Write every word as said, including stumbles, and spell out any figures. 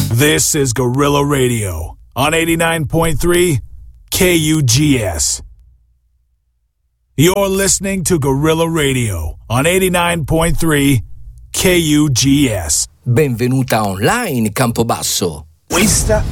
This is Gorilla Radio on eighty-nine point three K U G S. You're listening to Gorilla Radio on eighty-nine point three K U G S. Benvenuta online, Campobasso. Questa